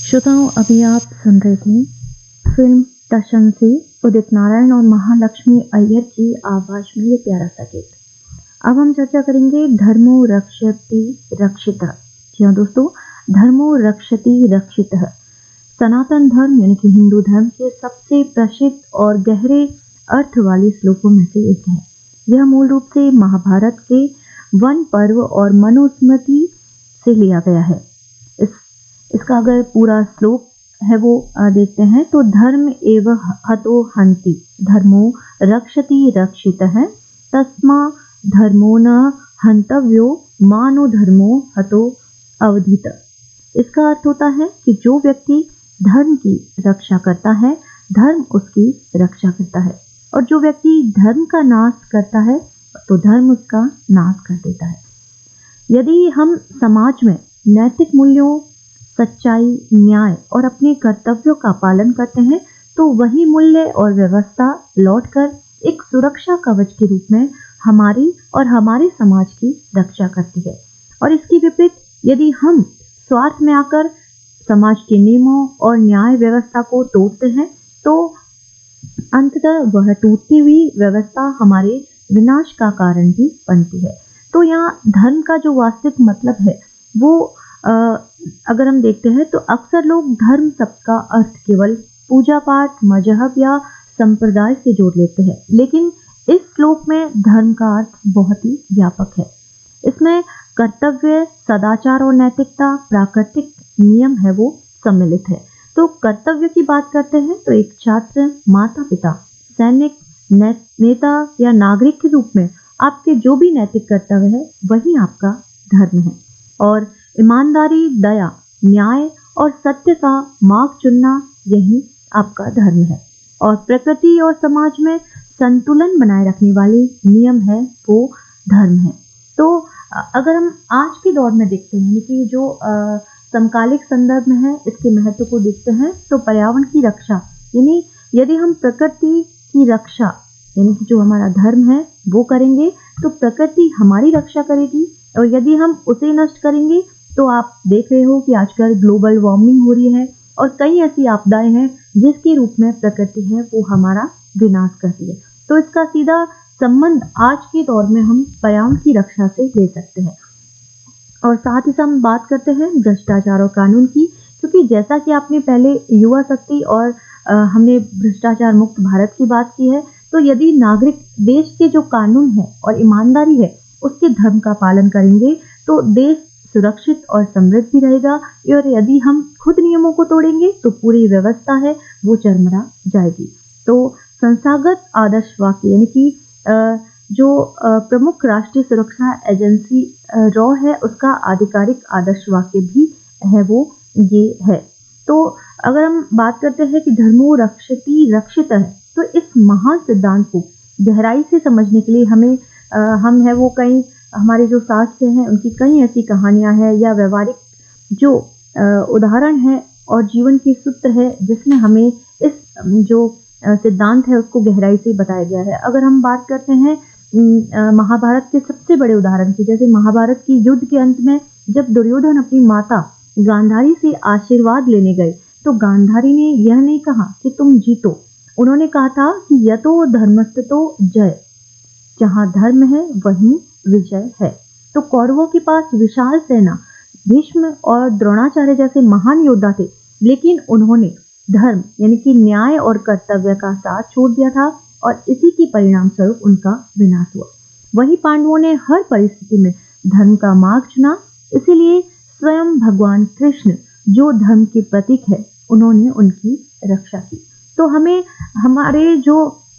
श्रोताओं, अभी आप सुन रहे थे फिल्म टशन से उदित नारायण और महालक्ष्मी अय्यर की आवाज में ये प्यारा सा गीत। अब हम चर्चा करेंगे धर्मो रक्षति रक्षितः। जी हाँ दोस्तों, धर्मो रक्षति रक्षितः सनातन धर्म यानी कि हिंदू धर्म के सबसे प्रसिद्ध और गहरे अर्थ वाले श्लोकों में से एक है। यह मूल रूप से महाभारत के वन पर्व और मनुस्मृति से लिया गया है। इसका अगर पूरा श्लोक है वो देखते हैं तो धर्म एव हतो हन्ति धर्मो रक्षति रक्षितः तस्मा धर्मो न हन्तव्यो मानो धर्मो हतो अवधित। इसका अर्थ होता है कि जो व्यक्ति धर्म की रक्षा करता है, धर्म उसकी रक्षा करता है, और जो व्यक्ति धर्म का नाश करता है तो धर्म उसका नाश कर देता है। यदि हम समाज में नैतिक मूल्यों, सच्चाई, न्याय और अपने कर्तव्यों का पालन करते हैं तो वही मूल्य और व्यवस्था लौटकर एक सुरक्षा कवच के रूप में हमारी और हमारे समाज की रक्षा करती है। और इसके विपरीत यदि हम स्वार्थ में आकर समाज के नियमों और न्याय व्यवस्था को तोड़ते हैं तो अंततः वह टूटती हुई व्यवस्था हमारे विनाश का कारण भी बनती है। तो यहाँ धर्म का जो वास्तविक मतलब है वो अगर हम देखते हैं तो अक्सर लोग धर्म शब्द का अर्थ केवल पूजा पाठ, मजहब या संप्रदाय से जोड़ लेते हैं, लेकिन इस श्लोक में धर्म का अर्थ बहुत ही व्यापक है। इसमें कर्तव्य, सदाचार और नैतिकता, प्राकृतिक नियम है वो सम्मिलित है। तो कर्तव्य की बात करते हैं तो एक छात्र, माता पिता, सैनिक, नेता या नागरिक के रूप में आपके जो भी नैतिक कर्तव्य है वही आपका धर्म है। और ईमानदारी, दया, न्याय और सत्य का मार्ग चुनना यही आपका धर्म है। और प्रकृति और समाज में संतुलन बनाए रखने वाले नियम है वो धर्म है। तो अगर हम आज के दौर में देखते हैं यानी कि जो समकालिक संदर्भ में है इसके महत्व को देखते हैं तो पर्यावरण की रक्षा यानी यदि हम प्रकृति की रक्षा यानी कि जो हमारा धर्म है वो करेंगे तो प्रकृति हमारी रक्षा करेगी, और यदि हम उसे नष्ट करेंगे तो आप देख रहे हो कि आजकल ग्लोबल वार्मिंग हो रही है और कई ऐसी आपदाएं हैं जिसके रूप में प्रकृति है वो हमारा विनाश करती है। तो इसका सीधा संबंध आज के दौर में हम पर्यावरण की रक्षा से ले सकते हैं। और साथ ही साथ हम बात करते हैं भ्रष्टाचार और कानून की, क्योंकि जैसा कि आपने पहले युवा शक्ति और हमने भ्रष्टाचार मुक्त भारत की बात की है, तो यदि नागरिक देश के जो कानून है और ईमानदारी है उसके धर्म का पालन करेंगे तो देश सुरक्षित और समृद्ध भी रहेगा, और यदि हम खुद नियमों को तोड़ेंगे तो पूरी व्यवस्था है वो चरमरा जाएगी। तो संस्थागत आदर्श वाक्य यानी कि जो प्रमुख राष्ट्रीय सुरक्षा एजेंसी रॉ है उसका आधिकारिक आदर्श वाक्य भी है वो ये है। तो अगर हम बात करते हैं कि धर्मो रक्षति रक्षितः है तो इस महान सिद्धांत को गहराई से समझने के लिए हमें हम है वो कई हमारे जो शास्त्र हैं उनकी कई ऐसी कहानियां हैं या व्यवहारिक जो उदाहरण है और जीवन के सूत्र है जिसमें हमें इस जो सिद्धांत है उसको गहराई से बताया गया है। अगर हम बात करते हैं महाभारत के सबसे बड़े उदाहरण की, जैसे महाभारत की युद्ध के अंत में जब दुर्योधन अपनी माता गांधारी से आशीर्वाद लेने गए तो गांधारी ने यह नहीं कहा कि तुम जीतो, उन्होंने कहा था कि यतो धर्मस्ततो जय, जहाँ धर्म है वहीं विजय है। तो कौरवों के पास विशाल सेना, भीष्म और द्रोणाचार्य जैसे महान योद्धा थे, लेकिन उन्होंने धर्म यानी कि न्याय और कर्तव्य का साथ छोड़ दिया था और इसी के परिणाम स्वरूप उनका विनाश हुआ। वही पांडवों ने हर परिस्थिति में धर्म का मार्ग चुना, इसीलिए स्वयं भगवान कृष्ण जो धर्म के प्रतीक है उन्होंने उनकी रक्षा की। तो हमें हमारे जो